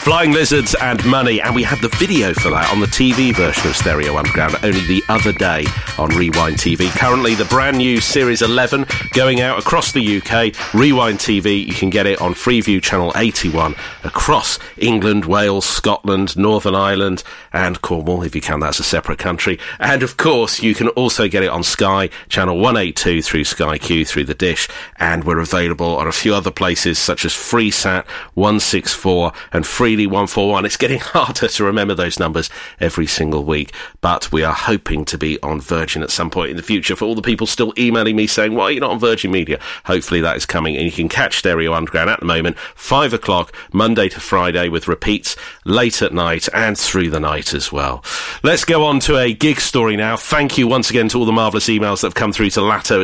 Flying Lizards and Money, and we had the video for that on the TV version of Stereo Underground only the other day on Rewind TV. Currently, the brand new Series 11 going out across the UK. Rewind TV, you can get it on Freeview Channel 81 across England, Wales, Scotland, Northern Ireland and Cornwall, if you count that as a separate country. And, of course, you can also get it on Sky, Channel 182 through Sky Q through the dish, and we're available on a few other places such as FreeSat 164 and Freely 141. It's getting harder to remember those numbers every single week, but we are hoping to be on Virgin at some point in the future. For all the people still emailing me saying, why are you not on Virgin Media? Hopefully that is coming, and you can catch Stereo Underground at the moment, 5 o'clock, Monday to Friday, with repeats late at night and through the night as well. Let's go on to a gig story now. Thank you once again to all the marvellous emails that have come through to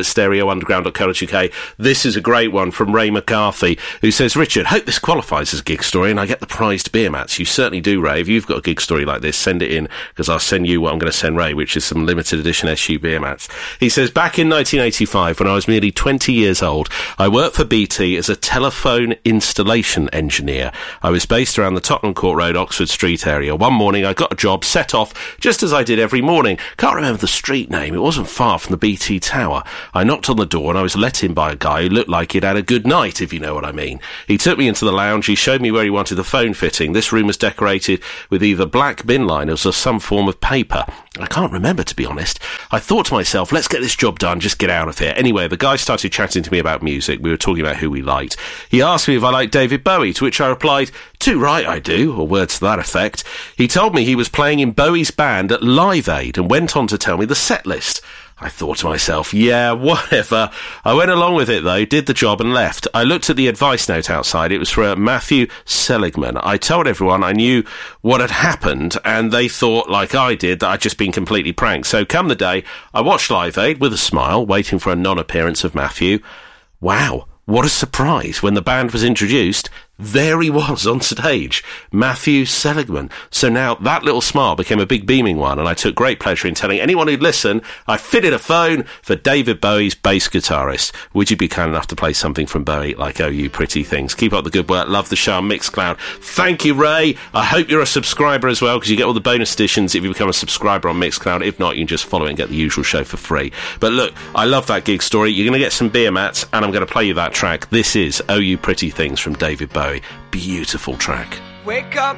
latto@stereounderground.co.uk. This is a great one from Ray McCarthy, who says, Richard, hope this qualifies as a gig story and I get the prized beer mats. You certainly do, Ray. If you've got a gig story like this, send it in, because I'll send you what I'm going to send Ray, which is some limited edition SU beer mats. He says, back in 1985, when I was merely 20 years old, I worked for BT as a telephone installation engineer. I was based around the Tottenham Court Road, Oxford Street area. One morning, I got a job set off just as I did every morning. Can't remember the street name. It wasn't far from the BT Tower. I knocked on the door and I was let in by a guy who looked like he'd had a good night, if you know what I mean. He took me into the lounge. He showed me where he wanted the phone fitting. This room was decorated with either black bin liners or some form of paper. I can't remember, to be honest. I thought to myself, let's get this job done, just get out of here. Anyway, the guy started chatting to me about music. We were talking about who we liked. He asked me if I liked David Bowie, to which I replied, too right I do, or words to that effect. He told me he was playing in Bowie's band at Live Aid and went on to tell me the set list. I thought to myself, yeah, whatever. I went along with it, though, did the job and left. I looked at the advice note outside. It was for Matthew Seligman. I told everyone I knew what had happened, and they thought, like I did, that I'd just been completely pranked. So come the day, I watched Live Aid with a smile, waiting for a non-appearance of Matthew. Wow, what a surprise. When the band was introduced, there he was on stage, Matthew Seligman. So now that little smile became a big beaming one, and I took great pleasure in telling anyone who'd listen I fitted a phone for David Bowie's bass guitarist. Would you be kind enough to play something from Bowie, like Oh You Pretty Things? Keep up the good work. Love the show on Mixcloud. Thank you, Ray. I hope you're a subscriber as well, because you get all the bonus editions if you become a subscriber on Mixcloud. If not, you can just follow it and get the usual show for free. But look, I love that gig story. You're going to get some beer mats, and I'm going to play you that track. This is Oh You Pretty Things from David Bowie. Beautiful track. Wake up